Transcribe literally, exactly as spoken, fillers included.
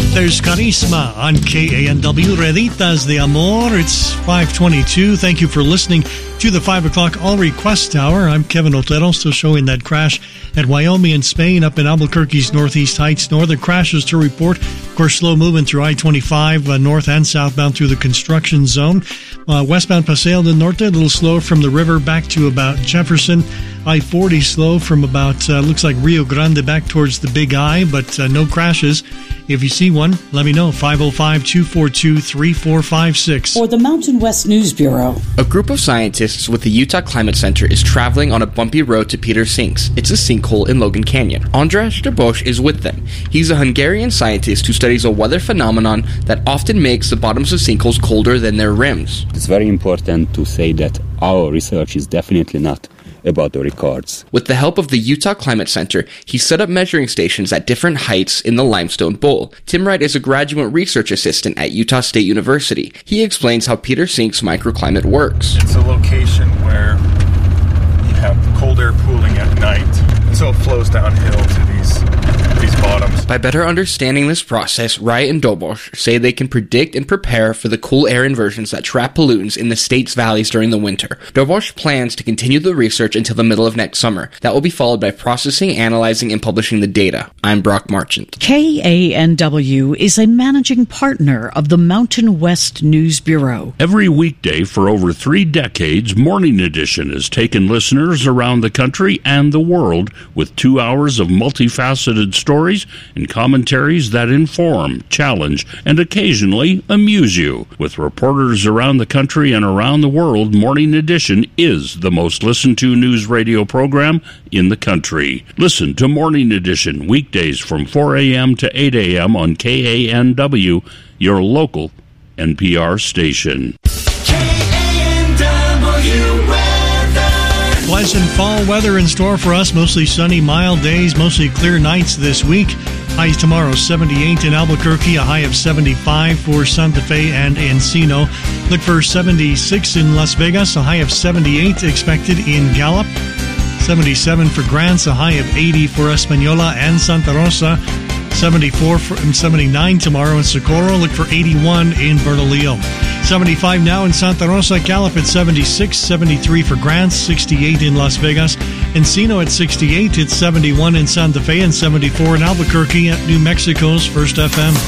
There's Carisma on K A N W, Reditas de Amor. It's five twenty-two. Thank you for listening to the five o'clock All Request Hour. I'm Kevin Otero, still showing that crash at Wyoming and Spain up in Albuquerque's Northeast Heights. No other crashes to report. Of course, slow movement through I twenty-five, uh, north and southbound through the construction zone. Uh, westbound Paseo del Norte, a little slow from the river back to about Jefferson. I forty slow from about, uh, looks like Rio Grande back towards the Big I, but uh, no crashes. If you see one, let me know. five oh five, two four two, three four five six. For the Mountain West News Bureau. A group of scientists with the Utah Climate Center is traveling on a bumpy road to Peter Sinks. It's a sinkhole in Logan Canyon. András Dobos is with them. He's a Hungarian scientist who studies a weather phenomenon that often makes the bottoms of sinkholes colder than their rims. It's very important to say that our research is definitely not about the records. With the help of the Utah Climate Center, he set up measuring stations at different heights in the limestone bowl. Tim Wright is a graduate research assistant at Utah State University. He explains how Peter Sinks microclimate works. It's a location where you have cold air pooling at night, and so it flows downhill to these these bottoms. By better understanding this process, Wright and Dobos say they can predict and prepare for the cool air inversions that trap pollutants in the state's valleys during the winter. Dobos plans to continue the research until the middle of next summer. That will be followed by processing, analyzing, and publishing the data. I'm Brock Marchant. K A N W is a managing partner of the Mountain West News Bureau. Every weekday for over three decades, Morning Edition has taken listeners around the country and the world with two hours of multifaceted stories and commentaries that inform, challenge, and occasionally amuse you. With reporters around the country and around the world, Morning Edition is the most listened to news radio program in the country. Listen to Morning Edition weekdays from four a.m. to eight a.m. on K A N W, your local N P R station. K A N W weather. Pleasant fall weather in store for us. Mostly sunny, mild days, mostly clear nights this week. Highs tomorrow, seventy-eight in Albuquerque, a high of seventy-five for Santa Fe and Encino. Look for seventy-six in Las Vegas, a high of seventy-eight expected in Gallup. seventy-seven for Grants, a high of eighty for Espanola and Santa Rosa. seventy-four for, and seventy-nine tomorrow in Socorro. Look for eighty-one in Bernalillo. seventy-five now in Santa Rosa. Gallup at seventy-six, seventy-three for Grants, sixty-eight in Las Vegas. Encino at sixty-eight, it's seventy-one in Santa Fe, and seventy-four in Albuquerque at New Mexico's First F M.